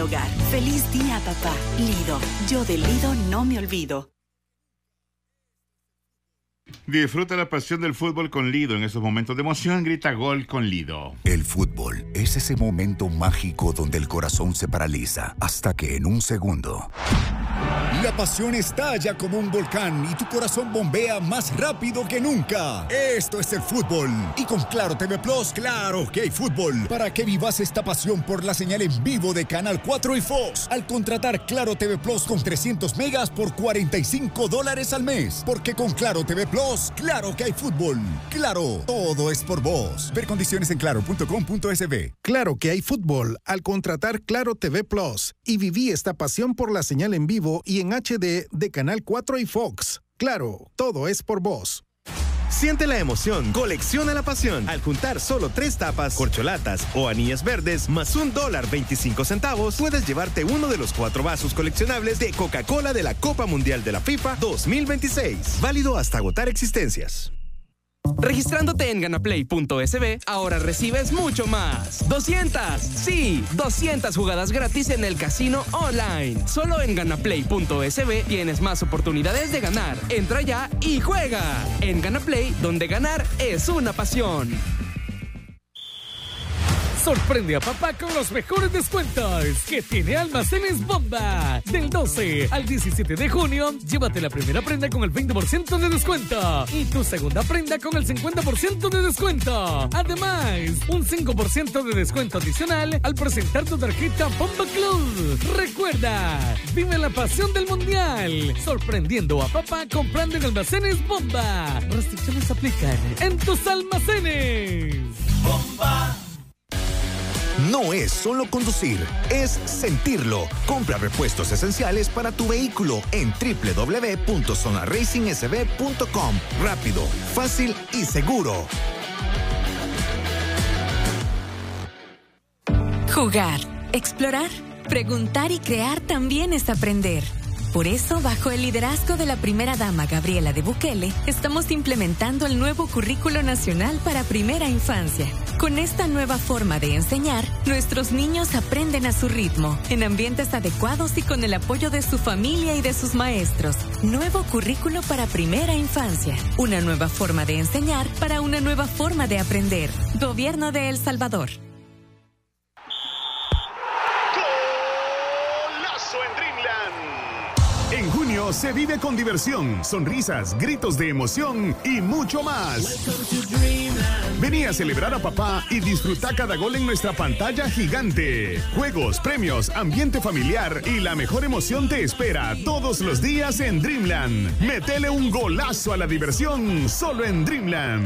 Hogar. Feliz día, papá. Lido. Yo de Lido no me olvido. Disfruta la pasión del fútbol con Lido. En esos momentos de emoción, grita gol con Lido. El fútbol es ese momento mágico donde el corazón se paraliza hasta que en un segundo la pasión estalla como un volcán y tu corazón bombea más rápido que nunca. Esto es el fútbol. Y con Claro TV Plus, claro que hay fútbol. Para que vivas esta pasión por la señal en vivo de Canal 4 y Fox. Al contratar Claro TV Plus con 300 megas por $45 al mes. Porque con Claro TV Plus, claro que hay fútbol. Claro, todo es por vos. Ver condiciones en claro.com.sb. Claro que hay fútbol al contratar Claro TV Plus. Y viví esta pasión por la señal en vivo y en HD de Canal 4 y Fox. Claro, todo es por vos. Siente la emoción, colecciona la pasión. Al juntar solo 3 tapas, corcholatas o anillas verdes más $1.25, puedes llevarte uno de los 4 vasos coleccionables de Coca-Cola de la Copa Mundial de la FIFA 2026. Válido hasta agotar existencias. Registrándote en ganaplay.sb, ahora recibes mucho más. 200 jugadas gratis en el casino online. Solo en ganaplay.sb tienes más oportunidades de ganar. Entra ya y juega. En Ganaplay, donde ganar es una pasión. Sorprende a papá con los mejores descuentos que tiene Almacenes Bomba. Del 12 al 17 de junio, llévate la primera prenda con el 20% de descuento y tu segunda prenda con el 50% de descuento. Además, un 5% de descuento adicional al presentar tu tarjeta Bomba Club. Recuerda, vive la pasión del Mundial, sorprendiendo a papá comprando en Almacenes Bomba. Restricciones aplican en tus almacenes. Bomba. No es solo conducir, es sentirlo. Compra repuestos esenciales para tu vehículo en www.zonaracingsb.com. Rápido, fácil y seguro. Jugar, explorar, preguntar y crear también es aprender. Por eso, bajo el liderazgo de la primera dama Gabriela de Bukele, estamos implementando el nuevo currículo nacional para primera infancia. Con esta nueva forma de enseñar, nuestros niños aprenden a su ritmo, en ambientes adecuados y con el apoyo de su familia y de sus maestros. Nuevo currículo para primera infancia. Una nueva forma de enseñar para una nueva forma de aprender. Gobierno de El Salvador. En junio se vive con diversión, sonrisas, gritos de emoción y mucho más. Vení a celebrar a papá y disfruta cada gol en nuestra pantalla gigante. Juegos, premios, ambiente familiar y la mejor emoción te espera todos los días en Dreamland. Metele un golazo a la diversión solo en Dreamland.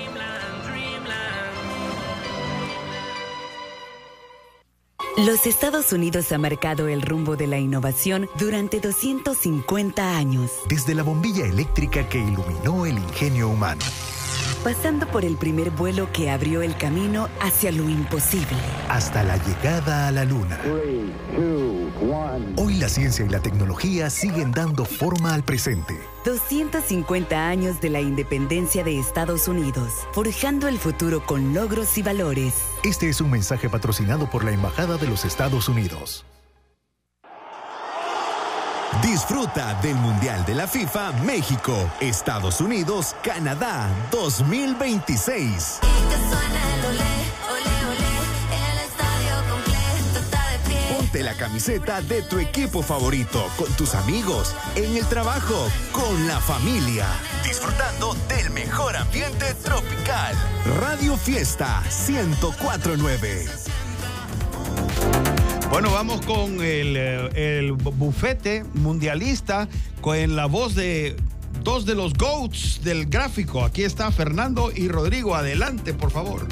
Los Estados Unidos han marcado el rumbo de la innovación durante 250 años. Desde la bombilla eléctrica que iluminó el ingenio humano. Pasando por el primer vuelo que abrió el camino hacia lo imposible. Hasta la llegada a la luna. 3, 2, 1. Hoy la ciencia y la tecnología siguen dando forma al presente. 250 años de la independencia de Estados Unidos, forjando el futuro con logros y valores. Este es un mensaje patrocinado por la Embajada de los Estados Unidos. Disfruta del Mundial de la FIFA México, Estados Unidos, Canadá 2026. Ponte la camiseta de tu equipo favorito, con tus amigos, en el trabajo, con la familia, disfrutando del mejor ambiente tropical. Radio Fiesta 104.9. Bueno, vamos con el bufete mundialista con la voz de dos de los GOATs del gráfico. Aquí está Fernando y Rodrigo. Adelante, por favor.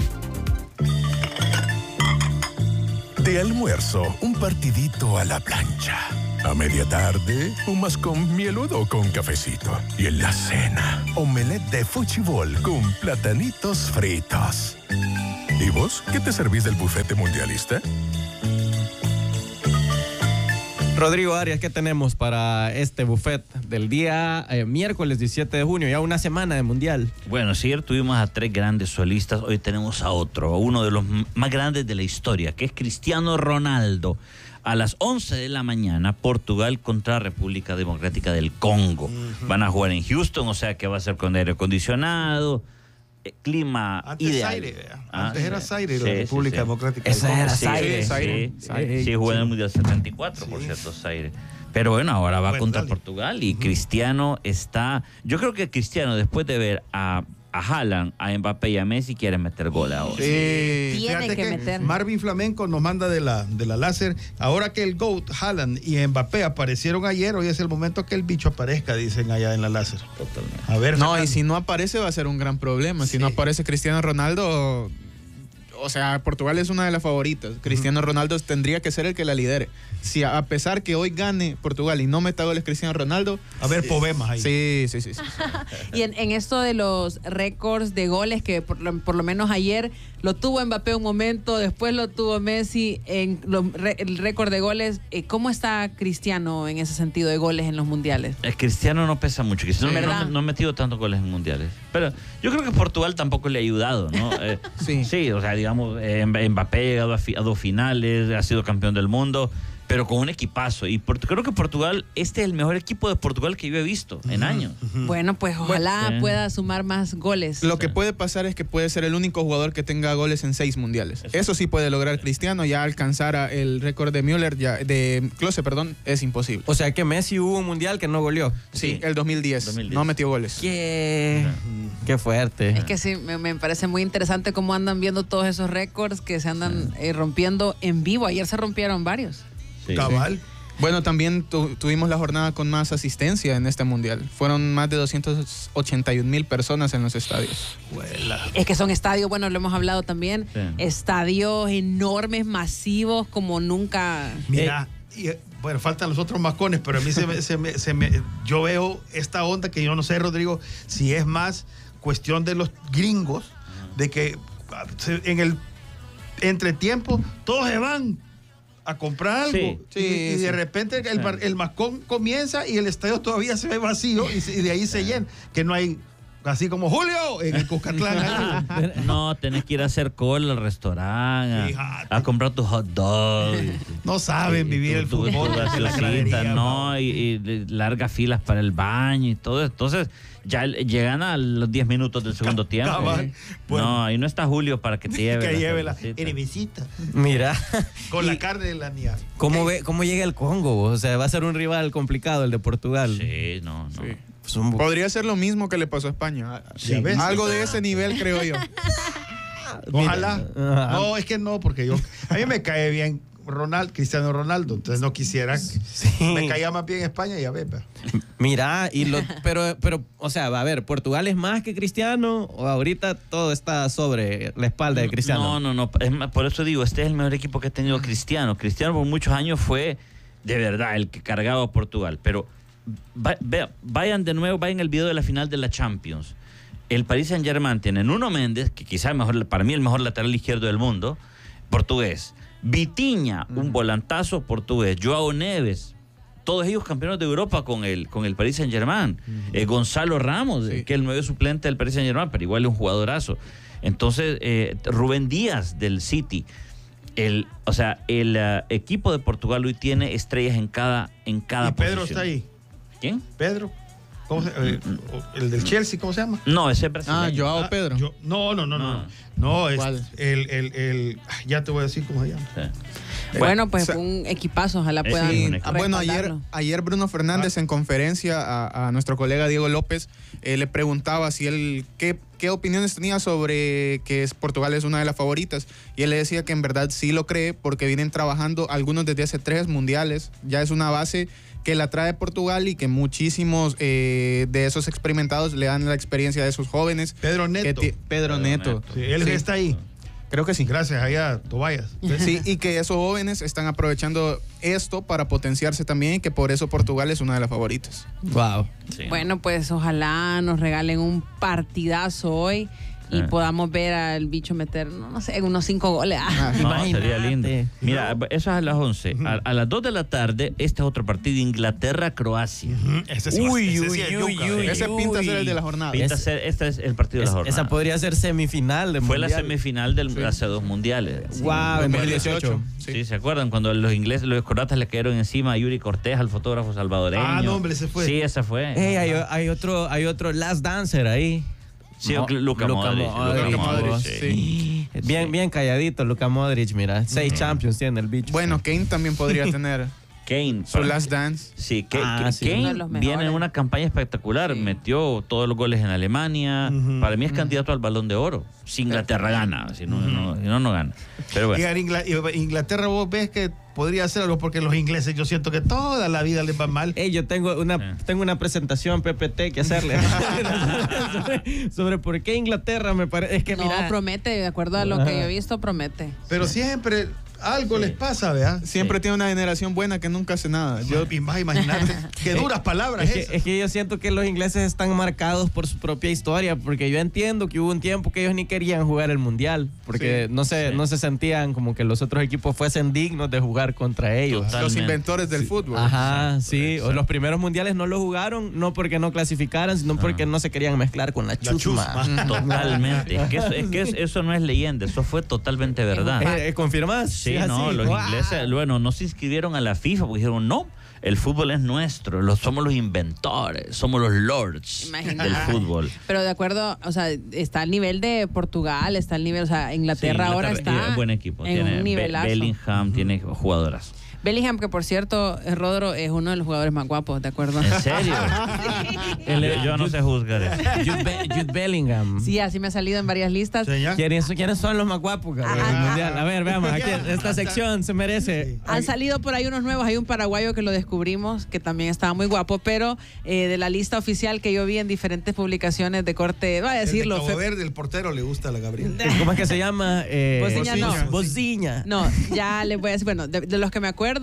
De almuerzo, un partidito a la plancha. A media tarde, un mascón mieludo con cafecito. Y en la cena, omelette de fuchibol con platanitos fritos. ¿Y vos qué te servís del bufete mundialista? Rodrigo Arias, ¿qué tenemos para este buffet del día miércoles 17 de junio? Ya una semana de mundial. Bueno, si ayer tuvimos a 3 grandes solistas, hoy tenemos a otro, uno de los más grandes de la historia, que es Cristiano Ronaldo. A las 11 de la mañana, Portugal contra República Democrática del Congo. Van a jugar en Houston, o sea que va a ser con aire acondicionado, clima antes ideal. Zaire, antes era Zaire, la República Democrática del Congo. Esa era Zaire. Sí, jugó en el Mundial 74, por cierto, Zaire. Pero bueno, ahora va contra Portugal y Cristiano está... Yo creo que Cristiano, después de ver a Haaland, a Mbappé y a Messi, quiere meter gol ahora. Sí, tiene que meter. Marvin Flamenco nos manda de la láser. Ahora que el GOAT, Haaland y Mbappé aparecieron ayer, hoy es el momento que el bicho aparezca, dicen allá en la láser. Totalmente. A ver, no, y si no aparece va a ser un gran problema. Si no aparece Cristiano Ronaldo, o sea, Portugal es una de las favoritas. Cristiano Ronaldo tendría que ser el que la lidere. Si a pesar que hoy gane Portugal y no meta goles Cristiano Ronaldo... A ver, poemas ahí. Sí. Y en esto de los récords de goles, que por lo menos ayer lo tuvo Mbappé un momento, después lo tuvo Messi, en el récord de goles, ¿cómo está Cristiano en ese sentido de goles en los mundiales? Cristiano no pesa mucho, Cristiano no ha metido tantos goles en mundiales. Pero yo creo que Portugal tampoco le ha ayudado, ¿no? Sí, o sea, digamos, Mbappé ha llegado a 2 finales, ha sido campeón del mundo, pero con un equipazo. Y creo que Portugal, este es el mejor equipo de Portugal que yo he visto en años. Bueno, pues ojalá pueda sumar más goles. Lo que puede pasar es que puede ser el único jugador que tenga goles en 6 mundiales. Eso sí puede lograr Cristiano, ya alcanzar el récord de Müller, de Klose, perdón, es imposible. O sea que Messi hubo un mundial que no goleó. Sí, el 2010. No metió goles. Qué fuerte. Es que sí, me parece muy interesante cómo andan viendo todos esos récords que se andan rompiendo en vivo. Ayer se rompieron varios. Cabal. Bueno, también tuvimos la jornada con más asistencia en este mundial. Fueron más de 281,000 personas en los estadios. Es que son estadios, bueno, lo hemos hablado también, estadios enormes, masivos, como nunca. Mira, bueno, faltan los otros mascones, pero a mí yo veo esta onda que yo no sé, Rodrigo, si es más cuestión de los gringos, de que en el entretiempo todos se van a comprar algo y de repente el mascón comienza y el estadio todavía se ve vacío y de ahí se llena, que no hay, así como Julio en el Cuscatlán. No, tenés que ir a hacer cola al restaurante, a comprar tu hot dog. No saben vivir el fútbol de la gradería, no, y largas filas para el baño y todo. Entonces ya llegan a los 10 minutos del segundo tiempo. No, ahí no está Julio para que te lleve. Que lleve la visita. Mira. Con la carne de la niña. ¿Cómo llega el Congo? O sea, va a ser un rival complicado el de Portugal. Sí, no. Pues podría ser lo mismo que le pasó a España. Algo de ese nivel, creo yo. Ojalá. No, es que no, porque a mí me cae bien Cristiano Ronaldo, entonces no quisiera. Me caía más bien España y a ver. Mira, pero, o sea, a ver, ¿Portugal es más que Cristiano o ahorita todo está sobre la espalda de Cristiano? No, por eso digo, este es el mejor equipo que ha tenido Cristiano. Cristiano por muchos años fue, de verdad, el que cargaba a Portugal, pero vayan el video de la final de la Champions. El Paris Saint-Germain tiene Nuno Méndez, que quizá para mí el mejor lateral izquierdo del mundo, portugués. Vitinha, un volantazo portugués. Joao Neves, todos ellos campeones de Europa con el Paris Saint-Germain. Gonzalo Ramos, que es el nuevo suplente del Paris Saint-Germain, pero igual es un jugadorazo. Entonces, Rubén Díaz del City. El equipo de Portugal hoy tiene estrellas en cada posición. Pedro está ahí. ¿Quién? Pedro. El del Chelsea, ¿cómo se llama? No, ese es brasileño. Joao Pedro. No, es el ya te voy a decir cómo se llama. Bueno, pues un equipazo, ojalá puedan. Bueno, ayer Bruno Fernández en conferencia a nuestro colega Diego López le preguntaba si él qué opiniones tenía sobre que Portugal es una de las favoritas, y él le decía que en verdad sí lo cree porque vienen trabajando algunos desde hace 3 mundiales, ya es una base que la trae Portugal y que muchísimos de esos experimentados le dan la experiencia de esos jóvenes. Pedro Neto. Pedro Neto. Sí, él está ahí. Creo que sí. Gracias allá, Tobayas. Sí, y que esos jóvenes están aprovechando esto para potenciarse también, y que por eso Portugal es una de las favoritas. Wow. Sí. Bueno, pues ojalá nos regalen un partidazo hoy. y podamos ver al bicho meter, no sé, unos 5 goles. No, sería lindo. Mira, eso es a las 11. A las 2 de la tarde, este es otro partido, Inglaterra-Croacia. Ese pinta ser el de la jornada. Este es el partido de la jornada. Esa podría ser semifinal de Fue mundial. la semifinal de hace 2 mundiales. Wow, en 2018. Sí, ¿se acuerdan? Cuando los croatas le cayeron encima a Yuri Cortés, al fotógrafo salvadoreño. Ah, no, hombre, ese fue. Sí, esa fue. Hay otro Last Dancer ahí. Sí, Luka Modric. Sí. Bien calladito, Luka Modric, mira. 6 Champions tiene el bicho. Bueno, Kane también podría tener Kane. su Last Dance. Sí, Kane viene en una campaña espectacular. Metió todos los goles en Alemania. Para mí es candidato al Balón de Oro. Si Inglaterra gana. Si no gana. Pero bueno. Y Inglaterra, vos ves que podría hacer algo, porque los ingleses yo siento que toda la vida les va mal. Yo tengo una presentación PPT que hacerle sobre por qué Inglaterra me parece. Es que mira, promete, de acuerdo a lo que yo he visto, promete. Pero siempre algo les pasa, ¿verdad? Siempre tiene una generación buena que nunca hace nada. Imagínate, qué duras palabras. Es que yo siento que los ingleses están marcados por su propia historia, porque yo entiendo que hubo un tiempo que ellos ni querían jugar el mundial, porque no se sentían como que los otros equipos fuesen dignos de jugar contra ellos. Totalmente. Los inventores del fútbol. Ajá, sí. O los primeros mundiales no lo jugaron, no porque no clasificaran, sino porque no se querían mezclar con la chusma. Totalmente. Es que eso no es leyenda, eso fue totalmente verdad. ¿Confirmás? Sí, no, los ingleses, bueno, no se inscribieron a la FIFA porque dijeron, no, el fútbol es nuestro, somos los inventores, somos los lords del fútbol. Pero de acuerdo, o sea, está al nivel de Portugal, está al nivel, o sea, Inglaterra ahora está es buen equipo, en tiene un nivelazo. Bellingham, tiene jugadoras. Bellingham, que por cierto, Rodro, es uno de los jugadores más guapos, ¿de acuerdo? ¿En serio? Yo no sé juzgar eso. Jude Bellingham. Sí, así me ha salido en varias listas. ¿Quiénes son los más guapos del mundial? A ver, veamos, aquí esta sección se merece. Han salido por ahí unos nuevos, hay un paraguayo que lo descubrimos, que también estaba muy guapo, pero de la lista oficial que yo vi en diferentes publicaciones de corte, voy a decirlo. El de Cabo Verde, el portero, le gusta a la Gabriela. ¿Cómo es que se llama? Bociña, no. Bociña. No, ya les voy a decir, bueno, de los que me acuerdo,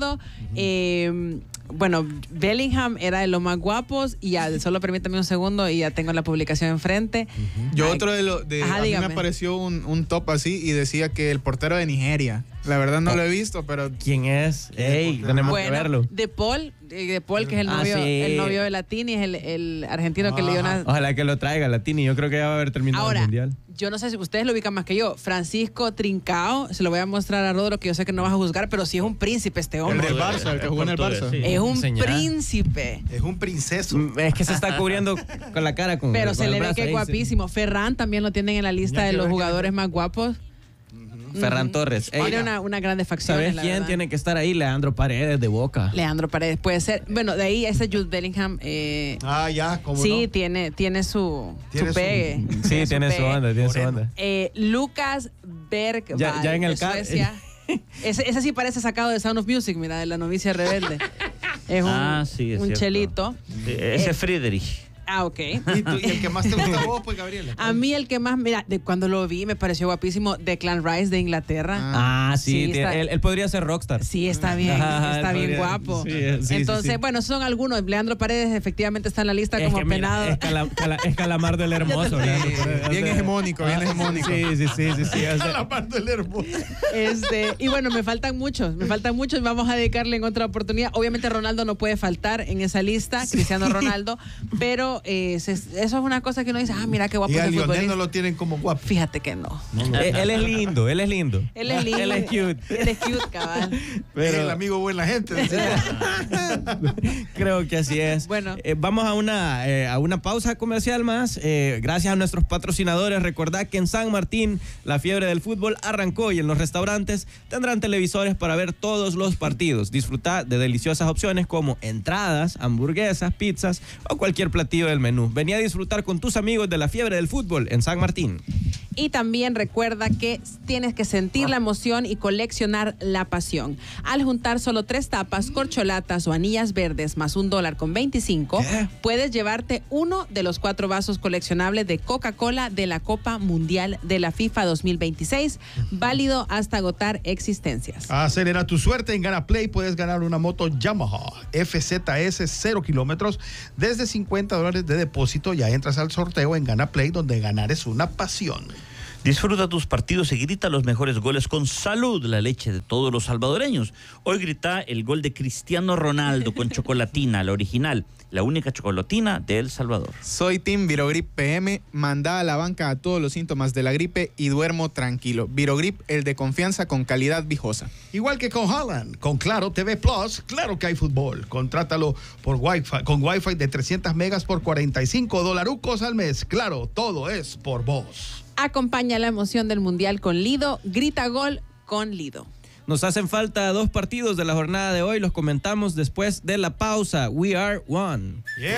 bueno, Bellingham era de los más guapos y ya, solo permítame un segundo y ya tengo la publicación enfrente. Yo otro a mí me apareció un top así y decía que el portero de Nigeria. La verdad no lo he visto, pero... ¿Quién es? Tenemos que verlo. De Paul, que es el novio de Latini, es el argentino que le dio una... Ojalá que lo traiga Latini, yo creo que ya va a haber terminado el mundial. Yo no sé si ustedes lo ubican más que yo. Francisco Trincao, se lo voy a mostrar a Rodro, que yo sé que no vas a juzgar, pero sí es un príncipe este hombre. El del Barça, el que jugó en el Barça. Sí. Es un príncipe. Es un princeso. Es que se está cubriendo con la cara con pero se le ve que es guapísimo. Ferran también lo tienen en la lista de los jugadores más guapos. Ferran Torres. Tiene una grande facción. ¿Sabes quién tiene que estar ahí? Leandro Paredes de Boca. Leandro Paredes puede ser. Bueno, de ahí ese Jude Bellingham. ¿cómo sí, no? tiene su pegue. Sí, tiene su onda. Lucas Berg. Ya en el Suecia. Ese sí parece sacado de Sound of Music, mira, de La Novicia Rebelde. Es un chelito. Sí, ese es Friedrich. Ok. ¿Y el que más te gusta a vos, pues, Gabriela? A mí el que más, mira, cuando lo vi me pareció guapísimo, Declan Rice de Inglaterra. Sí, él podría ser rockstar. Sí, está bien, está bien guapo. Sí, entonces, bueno, son algunos. Leandro Paredes efectivamente está en la lista como penado. Es Calamar del Hermoso. Bien hegemónico, bien hegemónico. Sí. Calamar del Hermoso. Y bueno, me faltan muchos. Vamos a dedicarle en otra oportunidad. Obviamente Ronaldo no puede faltar en esa lista, Cristiano Ronaldo, pero eso es una cosa que uno dice, mira qué guapo. Y a Lionel no lo tienen como guapo. Fíjate que no. Él es lindo. Él es cute. Él es cute, cabal. Pero es el amigo buena gente. Creo que así es. Bueno. Vamos a una pausa comercial más. Gracias a nuestros patrocinadores. Recordad que en San Martín la fiebre del fútbol arrancó y en los restaurantes tendrán televisores para ver todos los partidos. Disfrutad de deliciosas opciones como entradas, hamburguesas, pizzas o cualquier platillo del menú. Vení a disfrutar con tus amigos de la fiebre del fútbol en San Martín. Y también recuerda que tienes que sentir la emoción y coleccionar la pasión. Al juntar solo 3 tapas, corcholatas o anillas verdes más $1.25, puedes llevarte uno de los 4 vasos coleccionables de Coca-Cola de la Copa Mundial de la FIFA 2026, válido hasta agotar existencias. Acelera tu suerte en GanaPlay. Puedes ganar una moto Yamaha FZS 0 kilómetros desde $50 de depósito. Ya entras al sorteo en GanaPlay, donde ganar es una pasión. Disfruta tus partidos y grita los mejores goles con Salud, la leche de todos los salvadoreños. Hoy grita el gol de Cristiano Ronaldo con chocolatina, la original, la única chocolatina de El Salvador. Soy Team Virogrip PM, manda a la banca a todos los síntomas de la gripe y duermo tranquilo. Virogrip, el de confianza con calidad viejosa. Igual que con Haaland, con Claro TV Plus, claro que hay fútbol. Contrátalo por Wi-Fi, con Wi-Fi de 300 megas por $45 al mes. Claro, todo es por vos. Acompaña la emoción del Mundial con Lido. Grita gol con Lido. Nos hacen falta 2 partidos de la jornada de hoy. Los comentamos después de la pausa. We are one. Yeah.